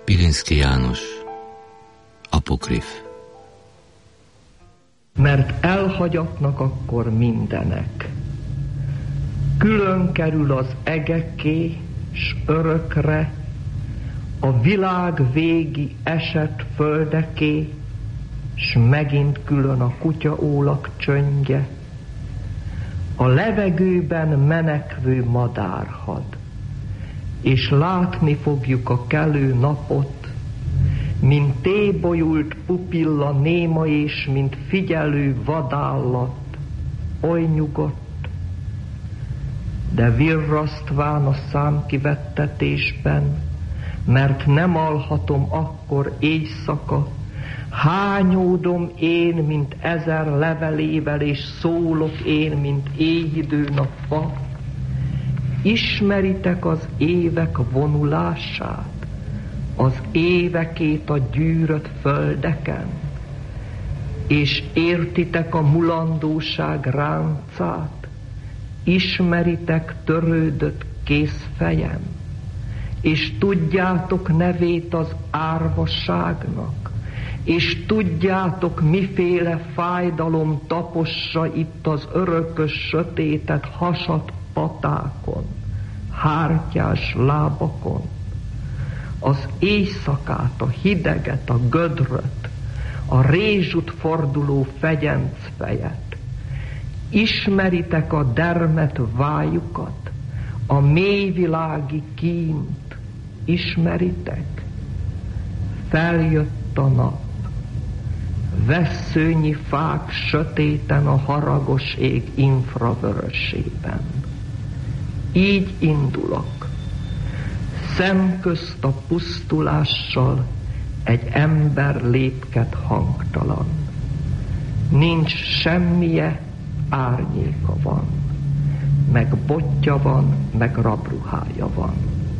Pilinszky János, Apokrif. Mert elhagyatnak akkor mindenek. Külön kerül az egeké, s örökre, a világ végi esett földeké, s megint külön a kutyaólak csöndje, a levegőben menekvő madárhad, és látni fogjuk a kelő napot, mint tébolyult pupilla néma és mint figyelő vadállat, oly nyugodt, de virrasztván a számkivettetésben, mert nem alhatom akkor éjszaka, hányódom én, mint 1000 levelével, és szólok én, mint éjidő napba. Ismeritek az évek vonulását, az évekét a gyűrött földeken, és értitek a mulandóság ráncát, ismeritek törődött kézfejem, és tudjátok nevét az árvaságnak, és tudjátok, miféle fájdalom tapossa itt az örökös sötétet hasadt patákon, hártyás lábakon, az éjszakát, a hideget, a gödröt, a rézsut forduló fegyencfejet. Ismeritek a dermet vájukat, a mélyvilági kínt, ismeritek? Feljött a nap, vesszőnyi fák sötéten a haragos ég infravörösében. Így indulok, szemközt a pusztulással egy ember lépked hangtalan. Nincs semmije, árnyéka van, meg botja van, meg rabruhája van.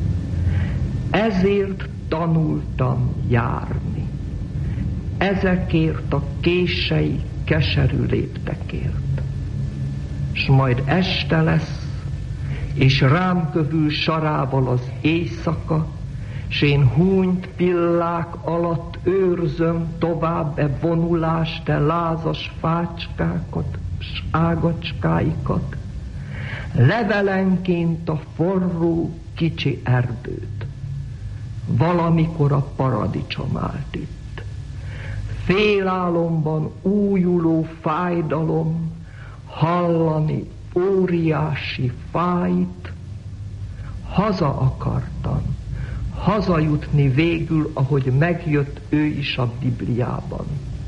Ezért tanultam járni, ezekért a kései, keserű léptekért. S majd este lesz, és rám kövül sarával az éjszaka, s én húnyt pillák alatt őrzöm tovább e vonulást, e lázas fácskákat, s ágacskáikat, levelenként a forró, kicsi erdőt. Valamikor a paradicsom állt itt. Félálomban újuló fájdalom, hallani óriási fájt. Haza akartam, hazajutni végül, ahogy megjött ő is a Bibliában.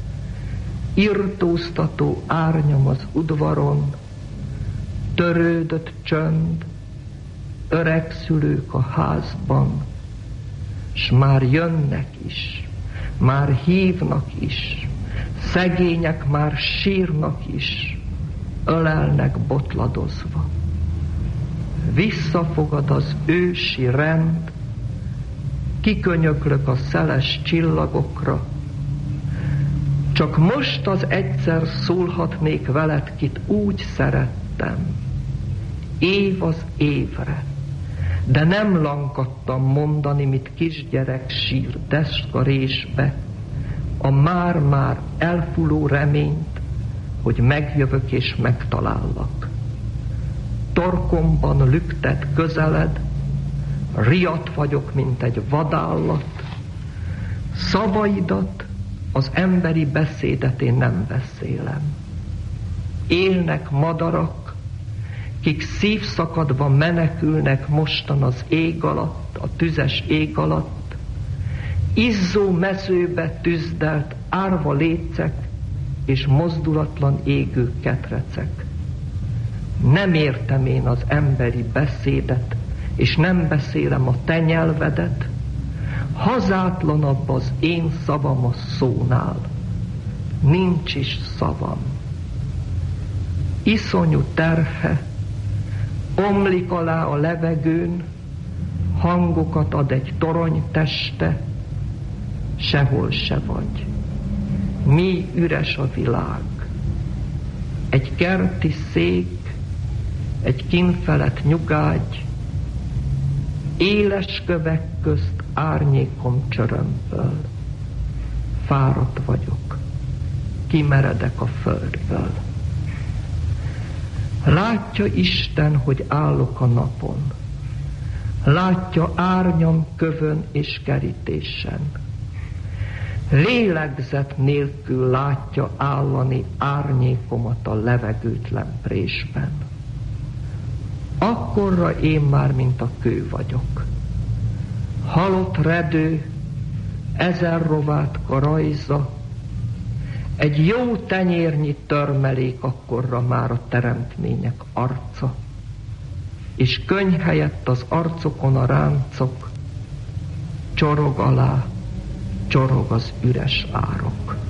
Irtóztató árnyam az udvaron, törődött csönd, öreg szülők a házban, s már jönnek is, már hívnak is, szegények már sírnak is, ölelnek botladozva. Visszafogad az ősi rend, kikönyöklök a szeles csillagokra, csak most az egyszer szólhatnék veled, kit úgy szerettem, év az évre, de nem lankadtam mondani, mit kisgyerek sír deszkarésbe, a már-már elfuló reményt, hogy megjövök és megtalállak. Torkomban lüktet közeled, riadt vagyok, mint egy vadállat. Szavaidat, az emberi beszédet én nem beszélem. Élnek madarak, kik szívszakadva menekülnek mostan az ég alatt, a tüzes ég alatt, izzó mezőbe tüzdelt árva lécek és mozdulatlan égő ketrecek. Nem értem én az emberi beszédet, és nem beszélem a te nyelvedet. Hazátlanabb az én szavam a szónál. Nincs is szavam. Iszonyú terhe omlik alá a levegőn, hangokat ad egy torony teste, sehol se vagy. Mi üres a világ. Egy kerti szék, egy kínfelett nyugágy, éles kövek közt árnyékom csörömböl. Fáradt vagyok, kimeredek a földből. Látja Isten, hogy állok a napon. Látja árnyam kövön és kerítésen. Lélegzet nélkül látja állani árnyékomat a levegőtlen présben. Akkorra én már, mint a kő vagyok. Halott redő, 1000 rovátka rajza, egy jó tenyérnyi törmelék akkorra már a teremtmények arca, és könyv helyett az arcokon a ráncok, csorog alá, csorog az üres árok.